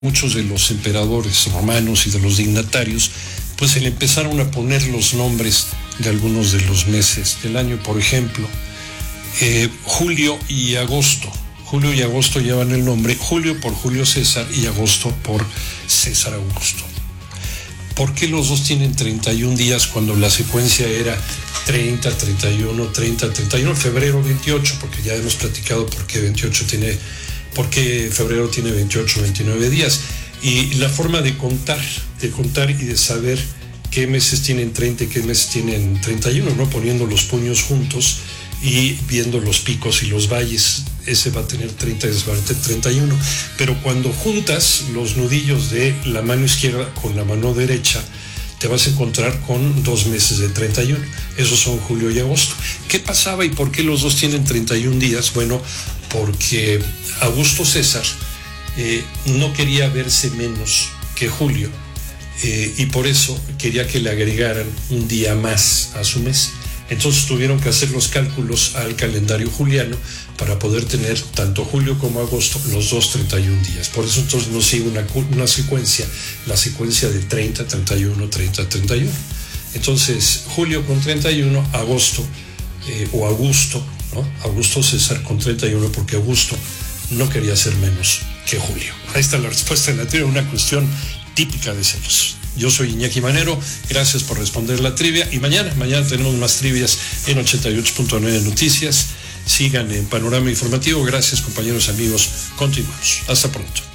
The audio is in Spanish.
muchos de los emperadores romanos y de los dignatarios, pues se le empezaron a poner los nombres de algunos de los meses del año. Por ejemplo, julio y agosto. Julio y agosto llevan el nombre Julio por Julio César y agosto por César Augusto. ¿Por qué los dos tienen 31 días cuando la secuencia era 30, 31, 30, 31? Febrero 28, porque ya hemos platicado por qué febrero tiene 28, 29 días. Y la forma de contar y de saber qué meses tienen 30 y qué meses tienen 31, ¿no? Poniendo los puños juntos y viendo los picos y los valles. Ese va a tener 30 y ese va a tener 31. Pero cuando juntas los nudillos de la mano izquierda con la mano derecha, te vas a encontrar con 2 meses de 31. Esos son julio y agosto. ¿Qué pasaba y por qué los dos tienen 31 días? Bueno, porque Augusto César no quería verse menos que Julio y por eso quería que le agregaran un día más a su mes. Entonces tuvieron que hacer los cálculos al calendario juliano para poder tener tanto julio como agosto los dos 31 días. Por eso entonces nos sigue una secuencia, la secuencia de 30, 31, 30, 31. Entonces julio con 31, agosto o Augusto, ¿no? Augusto César con 31 porque Augusto no quería ser menos que Julio. Ahí está la respuesta en la trivia, una cuestión típica de celos. Yo soy Iñaki Manero, gracias por responder la trivia y mañana tenemos más trivias en 88.9 Noticias. Sigan en Panorama Informativo. Gracias, compañeros, amigos. Continuamos. Hasta pronto.